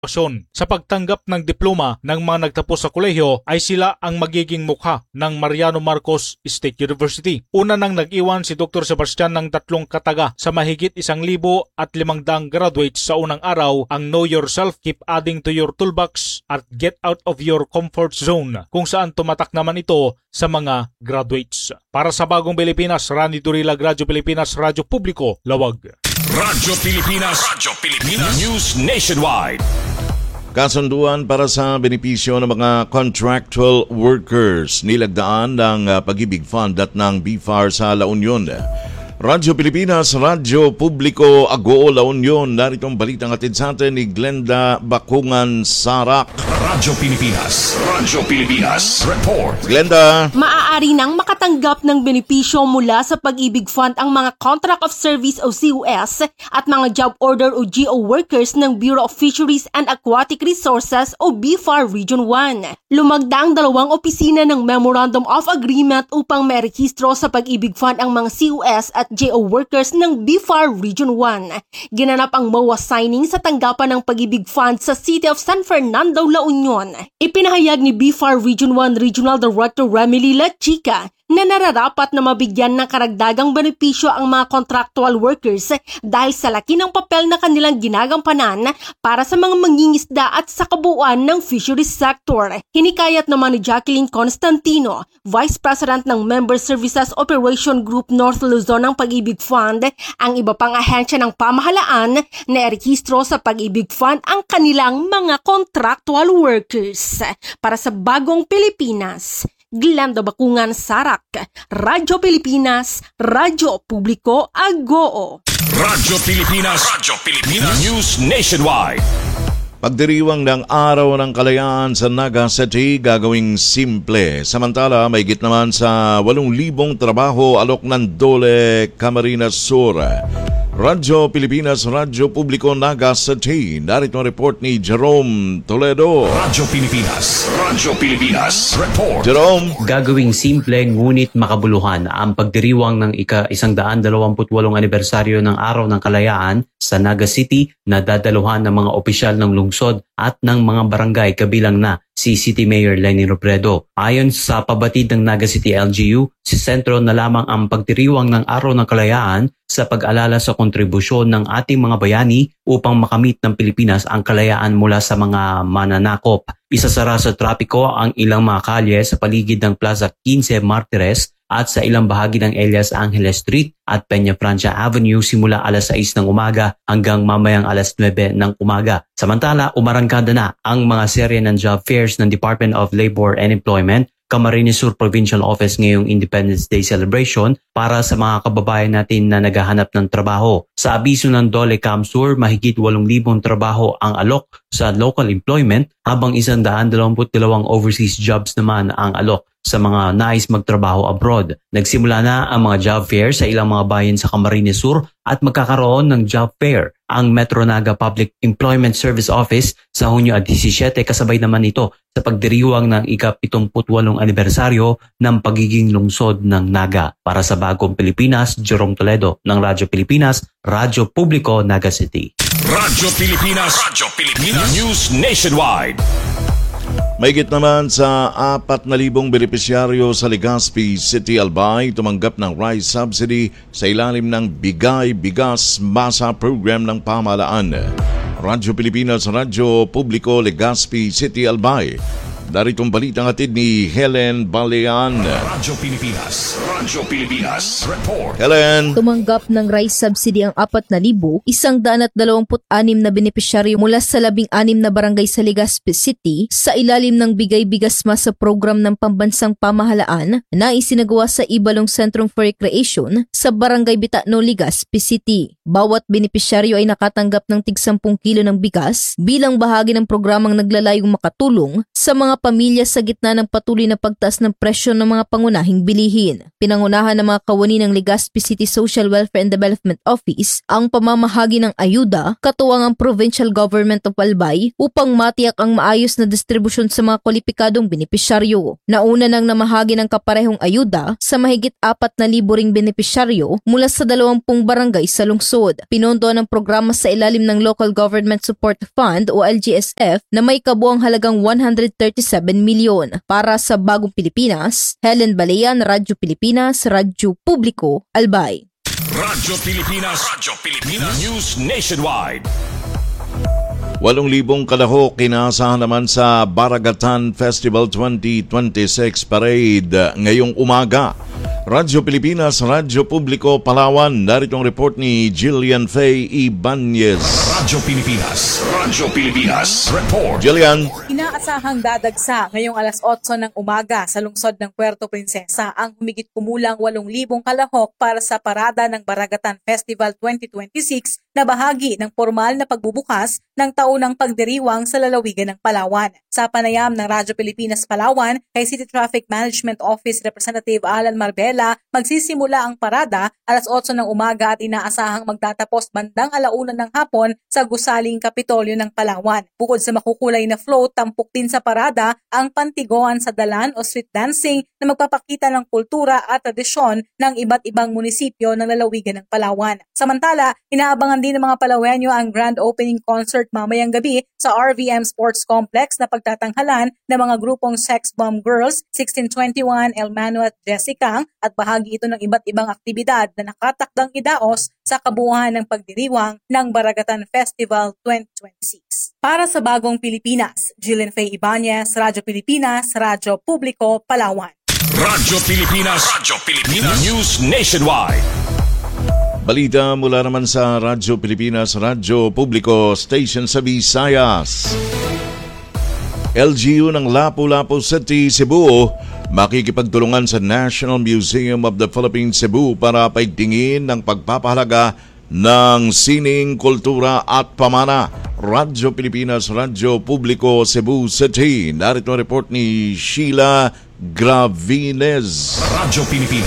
Sa pagtanggap ng diploma ng mga nagtapos sa kolehiyo ay sila ang magiging mukha ng Mariano Marcos State University. Una nang nag-iwan si Dr. Sebastian ng 3 kataga sa mahigit 1,500 graduates sa unang araw ang Know Yourself, Keep Adding to Your Toolbox at Get Out of Your Comfort Zone, kung saan tumatak naman ito sa mga graduates. Para sa Bagong Pilipinas, Randy Durilag, Radyo Pilipinas, Radyo Publiko, Lawag. Radyo Pilipinas News Nationwide. Kasunduan para sa benepisyo ng mga contractual workers, nilagdaan ng Pag-ibig Fund at ng BFAR sa La Union. Radyo Pilipinas, Radyo Publiko, Agoo, La Union. Narito ang balitang atid sa atin ni Glenda Bakungan Sarak. Radyo Pilipinas Report. Glenda. Maaari nang makatanggap ng benepisyo mula sa Pag-ibig Fund ang mga Contract of Service o COS at mga Job Order o GO workers ng Bureau of Fisheries and Aquatic Resources o BFAR Region 1. Lumagda ang 2 opisina ng Memorandum of Agreement upang merehistro sa Pag-ibig Fund ang mga COS at GO workers ng BFAR Region 1. Ginanap ang MOA signing sa tanggapan ng Pag-ibig Fund sa City of San Fernando, La Union. Ipinahayag ni BFAR Region 1 Regional Director Remily La Chica na nararapat na mabigyan ng karagdagang benepisyo ang mga contractual workers dahil sa laki ng papel na kanilang ginagampanan para sa mga mangingisda at sa kabuuan ng fisheries sector. Hinikayat naman ni Jacqueline Constantino, Vice President ng Member Services Operation Group North Luzon ng Pag-ibig Fund, ang iba pang ahensya ng pamahalaan na erehistro sa Pag-ibig Fund ang kanilang mga contractual workers. Para sa Bagong Pilipinas, Glenda Bakungan Sarak, Radyo Pilipinas, Radyo Publiko, Agoo. Radyo Pilipinas News Nationwide. Pagdiriwang ng Araw ng Kalayaan sa Naga City gagawing simple. Samantala, may git naman sa 8,000 trabaho alok ng Dole, Camarines Sur. Radyo Pilipinas, Radyo Publiko, Naga City. Narito ang report ni Jerome Toledo. Radyo Pilipinas Report. Jerome. Gagawing simple ngunit makabuluhan ang pagdiriwang ng ika-128 anibersaryo ng Araw ng Kalayaan sa Naga City na dadaluhan ng mga opisyal ng lungsod at ng mga barangay kabilang na si City Mayor Leni Robredo. Ayon sa pabatid ng Naga City LGU, si sentro na lamang ang pagdiriwang ng Araw ng Kalayaan sa pag-alala sa kontribusyon ng ating mga bayani upang makamit ng Pilipinas ang kalayaan mula sa mga mananakop. Isasara sa trapiko ang ilang mga kalye sa paligid ng Plaza 15 Martires at sa ilang bahagi ng Elias Angeles Street at Peña Francia Avenue simula alas 6 ng umaga hanggang mamayang alas 9 ng umaga. Samantala, umarangkada na ang mga serye ng job fairs ng Department of Labor and Employment, Camarines Sur Provincial Office ngayong Independence Day celebration para sa mga kababayan natin na naghahanap ng trabaho. Sa abiso ng Dole Camsur, mahigit 8,000 trabaho ang alok sa local employment habang 122 overseas jobs naman ang alok sa mga nais magtrabaho abroad. Nagsimula na ang mga job fair sa ilang mga bayan sa Camarines Sur at magkakaroon ng job fair ang Metro Naga Public Employment Service Office sa Hunyo 17 kasabay naman ito sa pagdiriwang ng ika-78 anibersaryo ng pagiging lungsod ng Naga. Para sa Bagong Pilipinas, Jerome Toledo ng Radyo Pilipinas, Radyo Publiko, Naga City. Radyo Pilipinas News Nationwide. Mahigit naman sa 4,000 benepisyaryo sa Legazpi City, Albay tumanggap ng rice subsidy sa ilalim ng Bigay Bigas Masa Program ng pamahalaan. Radyo Pilipinas, Radyo Publiko, Legazpi City, Albay. Daritong balitang atid ni Helen Balean. Radyo Pilipinas Report. Helen. Tumanggap ng rice subsidy ang 4,126 na benepisyaryo mula sa 16 na barangay sa Legazpi City sa ilalim ng Bigay Bigas Masa Program ng Pambansang Pamahalaan na isinagawa sa Ibalong Sentrong for Recreation sa Barangay Bitano, Legazpi City. Bawat benepisyaryo ay nakatanggap ng tig 10 kilo ng bigas bilang bahagi ng programang naglalayong makatulong sa mga mga pamilya sa gitna ng patuloy na pagtaas ng presyo ng mga pangunahing bilihin. Pinangunahan ng mga kawani ng Legazpi City Social Welfare and Development Office ang pamamahagi ng ayuda katuwang ang Provincial Government of Albay upang matiyak ang maayos na distribusyon sa mga kwalipikadong benepisyaryo. Nauna nang namahagi ng kaparehong ayuda sa mahigit 4,000 ring benepisyaryo mula sa 20 barangay sa lungsod. Pinondo ng programa sa ilalim ng Local Government Support Fund o LGSF na may kabuang halagang 137 milyon. Para sa Bagong Pilipinas, Helen Balayan, Radyo Pilipinas, Radyo Publiko, Albay. Radyo Pilipinas, News Nationwide. 8,000 kalahok kinaasahan naman sa Baragatan Festival 2026 Parade ngayong umaga. Radyo Pilipinas, Radyo Publiko, Palawan. Narito ang report ni Jillian Faye Ibanez. Radyo Pilipinas, report. Jillian. Inaasahang dadagsa ngayong alas 8 ng umaga sa lungsod ng Puerto Princesa ang humigit kumulang 8,000 kalahok para sa parada ng Baragatan Festival 2026 na bahagi ng formal na pagbubukas ng taunang pagdiriwang sa lalawigan ng Palawan. Sa panayam ng Radyo Pilipinas Palawan kay City Traffic Management Office Representative Alan Marbella, magsisimula ang parada alas 8 ng umaga at inaasahang magtatapos bandang 1:00 ng hapon sa gusaling Kapitolyo ng Palawan. Bukod sa makukulay na float, tampok din sa parada ang pantigoan sa dalan o street dancing na magpapakita ng kultura at tradisyon ng iba't ibang munisipyo ng lalawigan ng Palawan. Samantala, inaabangan din ng mga Palawenyo ang grand opening concert mamayang gabi sa RVM Sports Complex na pagtatanghalan ng mga grupong Sex Bomb Girls, 1621, El Mano at Jessica at bahagi ito ng iba't ibang aktibidad na nakatakdang idaos sa kabuuan ng pagdiriwang ng Baragatan Festival 2026. Para sa Bagong Pilipinas, Jillian Faye Ibanez, Radyo Pilipinas, Radyo Publiko, Palawan. Radyo Pilipinas, News Nationwide. Balita mula naman sa Radyo Pilipinas, Radyo Publiko, Station sa Visayas. LGU ng Lapu-Lapu City, Cebu, makikipagtulungan sa National Museum of the Philippines, Cebu para paigtingin ng pagpapahalaga ng sining, kultura at pamana. Radyo Pilipinas, Radyo Publiko, Cebu City. Narito ang report ni Sheila Gravinez. Radyo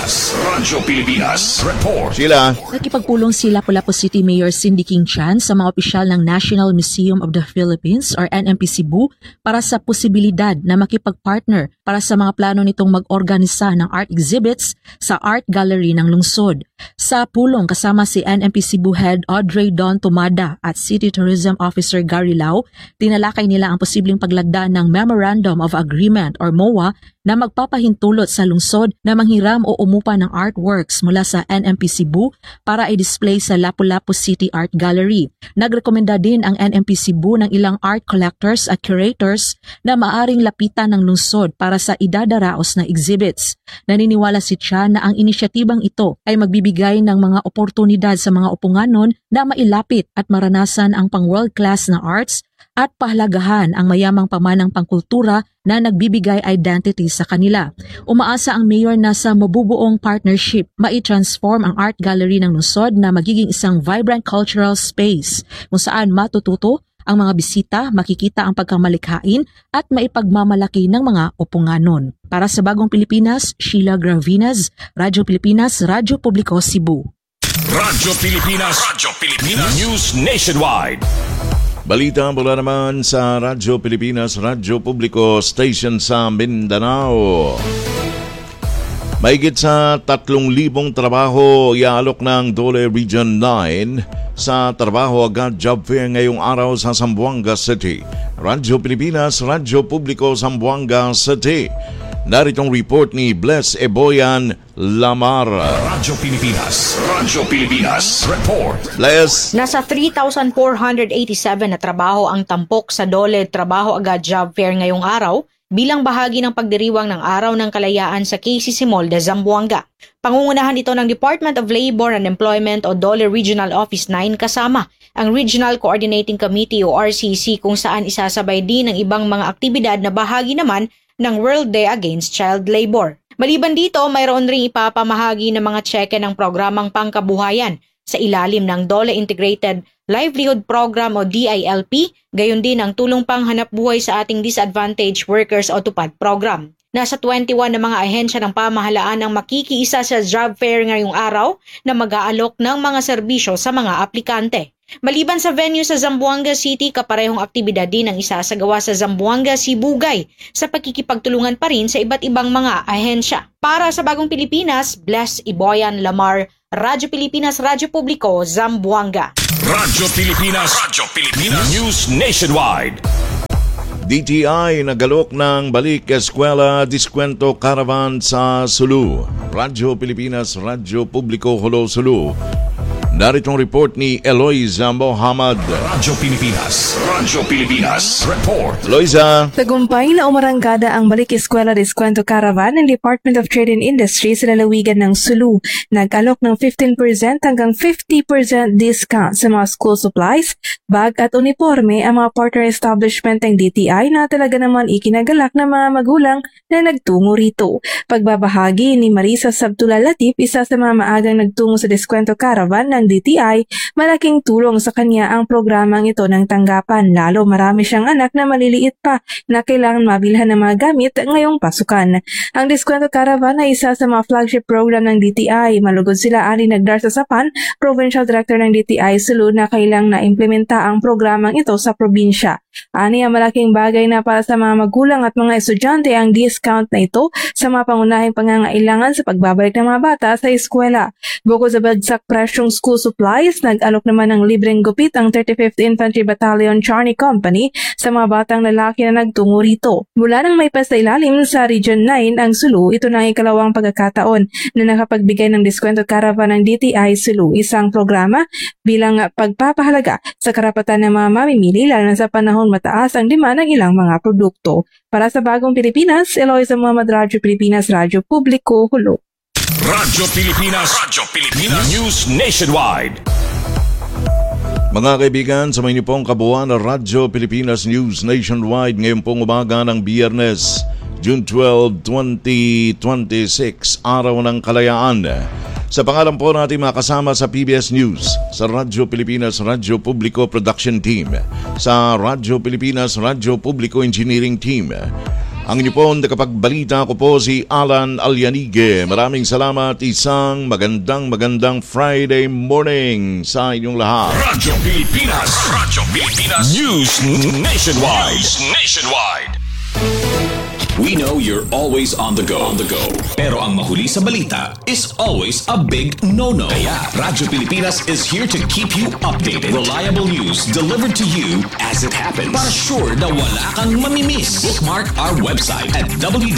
Pilipinas, report. Sheila. Nakipagpulong si Lapu-Lapu City Mayor Cindy King Chan sa mga opisyal ng National Museum of the Philippines or NMP Cebu para sa posibilidad na makipagpartner para sa mga plano nitong mag-organisa ng art exhibits sa art gallery ng lungsod. Sa pulong kasama si NMP Cebu Head Audrey Don Tomada at City Tourism Officer Gary Lau, tinalakay nila ang posibleng paglagda ng Memorandum of Agreement or MOA na magpapahintulot sa lungsod na manghiram o umupa ng artworks mula sa NMP Cebu para i-display sa Lapu-Lapu City Art Gallery. Nagrekomenda din ang NMP Cebu ng ilang art collectors at curators na maaring lapitan ng lungsod para sa idadaraos na exhibits. Naniniwala si Chan na ang inisyatibang ito ay magbibigay ng mga oportunidad sa mga upunganon na mailapit at maranasan ang pang-world-class na arts at pahalagahan ang mayamang pamanang pangkultura na nagbibigay identity sa kanila. Umaasa ang mayor na sa mabubuong partnership, mai-transform ang art gallery ng lungsod na magiging isang vibrant cultural space kung saan matututo ang mga bisita, makikita ang pagkamalikhain at maipagmamalaki ng mga upunganon. Para sa Bagong Pilipinas, Sheila Gravinez, Radyo Pilipinas, Radyo Publiko, Cebu. Radyo Pilipinas, News Nationwide. Balita mula naman sa Radyo Pilipinas, Radyo Publiko, Station sa Mindanao. Mahigit sa 3,000 trabaho iaalok ng Dole Region 9 sa Trabaho Agad Job Fair ngayong araw sa Zamboanga City. Radyo Pilipinas, Radyo Publiko, Zamboanga City. Naritong report ni Bless Eboyan Lamar. Radyo Pilipinas, report. Bless. Nasa 3,487 na trabaho ang tampok sa Dole Trabaho Agad Job Fair ngayong araw bilang bahagi ng pagdiriwang ng Araw ng Kalayaan sa KCC Mall de Zamboanga. Pangungunahan ito ng Department of Labor and Employment o Dole Regional Office 9 kasama ang Regional Coordinating Committee o RCC kung saan isasabay din ang ibang mga aktibidad na bahagi naman ng World Day Against Child Labor. Maliban dito, mayroon ring ipapamahagi ng mga tseke ng programang pangkabuhayan sa ilalim ng DOLE Integrated Livelihood Program o DILP, gayon din ang tulong panghanap buhay sa ating disadvantaged workers o TUPAD program. Nasa 21 na mga ahensya ng pamahalaan ang makikiisa sa job fair ngayong araw na mag-aalok ng mga serbisyo sa mga aplikante. Maliban sa venue sa Zamboanga City, kaparehong aktibidad din ang isasagawa sa Zamboanga, Sibugay sa pagkikipagtulungan pa rin sa iba't ibang mga ahensya. Para sa Bagong Pilipinas, Bless Iboyan Lamar, Radyo Pilipinas, Radyo Publiko, Zamboanga. Radyo Pilipinas, News Nationwide. DTI nagalok ng Balik Eskwela Diskwento Caravan sa Sulu. Radyo Pilipinas, Radyo Publiko, Hulo, Sulu. Narito ang report ni Eloisa Mohamad. Radyo Pilipinas, report. Eloisa. Tagumpay na umarangkada ang Balik Eskwela Diskwento Caravan ng Department of Trade and Industry sa lalawigan ng Sulu. Nag-alok ng 15% hanggang 50% discount sa mga school supplies, bag at uniforme ang mga partner establishment ng DTI na talaga naman ikinagalak ng mga magulang na nagtungo rito. Pagbabahagi ni Marisa Sabtula Latif, isa sa mga maagang nagtungo sa Diskwento Caravan ng DTI, malaking tulong sa kanya ang programang ito ng tanggapan, lalo marami siyang anak na maliliit pa na kailangan mabilhan ng mga gamit ngayong pasukan. Ang Diskwento Caravan ay isa sa mga flagship program ng DTI. Malugod sila ani Nagdar Sasapan, Provincial Director ng DTI Sulu, na kailang na-implementa ang programang ito sa probinsya. Ani ang malaking bagay na para sa mga magulang at mga estudyante ang discount na ito sa mga pangunahing pangangailangan sa pagbabalik ng mga bata sa eskwela. Bukod sa bagsak presyong school supplies, nag-alok naman ng libreng gupit ang 35th Infantry Battalion Charney Company sa mga batang lalaki na nagtungo rito. Mula nang may sa ilalim sa Region 9 ang Sulu, ito na ang ikalawang pagkakataon na nakapagbigay ng Diskwento Caravan ng DTI Sulu, isang programa bilang pagpapahalaga sa karapatan ng mga mamimili lalo na sa panahon mataas ang demand ng ilang mga produkto. Para sa Bagong Pilipinas, Eloisa Mohamad, Radyo Pilipinas, Radyo Publiko, Hulo. Radyo Pilipinas, News Nationwide. Mga kaibigan, sa inyo pong kabuuan ng Radyo Pilipinas News Nationwide ngayong pong umaga ng Biyernes, June 12, 2026, Araw ng Kalayaan. Sa pangalan po natin makasama sa PBS News, sa Radyo Pilipinas Radyo Publiko Production Team, sa Radyo Pilipinas Radyo Publiko Engineering Team. Ang inyo po nakapagbalita ko po si Alan Alyanige. Maraming salamat, isang magandang Friday morning sa inyong lahat. Radyo Pilipinas, News Nationwide. We know you're always on the go. Pero ang mahuli sa balita is always a big no-no. Kaya Radyo Pilipinas is here to keep you updated. Reliable news delivered to you as it happens. Para sure na wala kang mamimiss. Bookmark our website at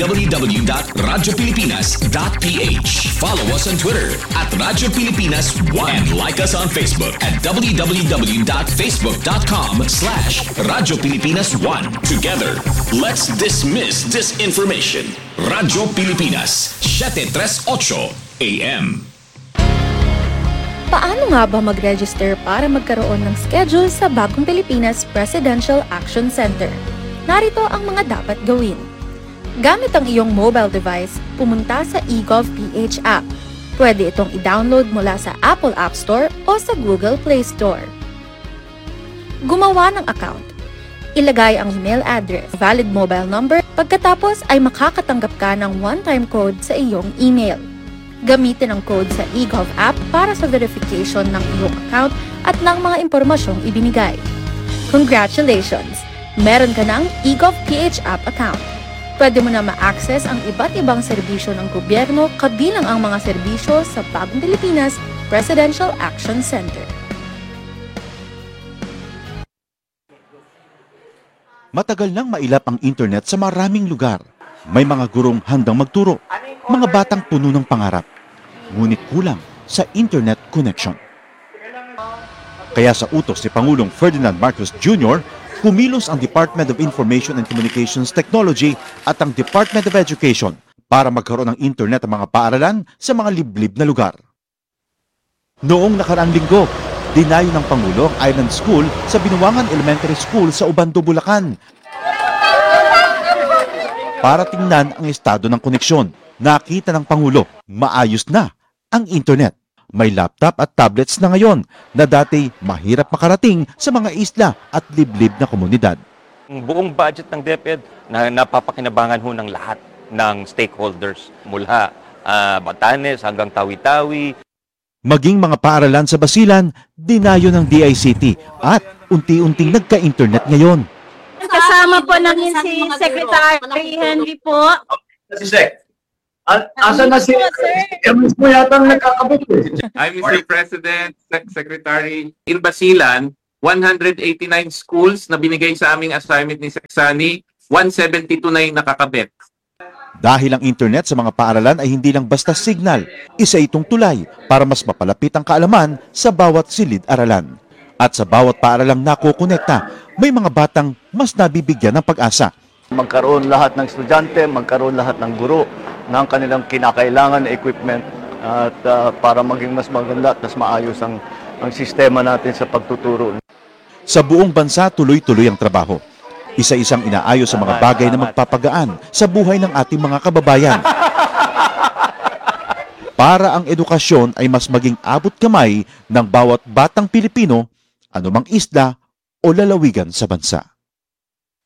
www.radiopilipinas.ph. Follow us on Twitter at Radyo Pilipinas 1 and like us on Facebook at www.facebook.com/Radyo Pilipinas 1. Together, let's dismiss disinformation. Radyo Pilipinas, 738 AM. Paano nga ba mag-register para magkaroon ng schedule sa Bagong Pilipinas Presidential Action Center? Narito ang mga dapat gawin. Gamit ang iyong mobile device, pumunta sa eGov.ph app. Pwede itong i-download mula sa Apple App Store o sa Google Play Store. Gumawa ng account. Ilagay ang email address, valid mobile number, pagkatapos ay makakatanggap ka ng one-time code sa iyong email. Gamitin ang code sa eGov app para sa verification ng iyong account at ng mga impormasyong ibinigay. Congratulations! Meron ka ng eGov.ph app account. Pwede mo na ma-access ang iba't ibang serbisyo ng gobyerno kabilang ang mga serbisyo sa Bagong Pilipinas Presidential Action Center. Matagal nang mailap ang internet sa maraming lugar. May mga gurong handang magturo, mga batang puno ng pangarap. Ngunit kulang sa internet connection. Kaya sa utos ni Pangulong Ferdinand Marcos Jr., kumilos ang Department of Information and Communications Technology at ang Department of Education para magkaroon ng internet ang mga paaralan sa mga liblib na lugar. Noong nakaraang linggo, dinayo ng Pangulo ang Island School sa Binuangan Elementary School sa Ubando, Bulacan. Para tingnan ang estado ng koneksyon, nakita ng Pangulo, maayos na ang internet. May laptop at tablets na ngayon na dati mahirap makarating sa mga isla at liblib na komunidad. Ang buong budget ng DepEd na napapakinabangan ho ng lahat ng stakeholders mula Batanes hanggang Tawi-Tawi. Maging mga paaralan sa Basilan, dinayo ng DICT at unti-unting nagka-internet ngayon. Kasama po namin si Secretary Henry po. Si Sec. Asa na si Ernest mo yata nakakabot eh. I'm Mr. President, Secretary. In Basilan, 189 schools na binigay sa aming assignment ni Sexani, 172 na yung nakakabit. Dahil ang internet sa mga paaralan ay hindi lang basta signal, isa itong tulay para mas mapalapit ang kaalaman sa bawat silid-aralan. At sa bawat paaralang nakukonekta, may mga batang mas nabibigyan ng pag-asa. Magkaroon lahat ng estudyante, magkaroon lahat ng guro ng kanilang kinakailangan na equipment at para maging mas maganda at mas maayos ang sistema natin sa pagtuturo. Sa buong bansa, tuloy-tuloy ang trabaho. Isa-isang inaayos sa mga bagay na magpapagaan sa buhay ng ating mga kababayan. Para ang edukasyon ay mas maging abot kamay ng bawat batang Pilipino, anumang isla o lalawigan sa bansa.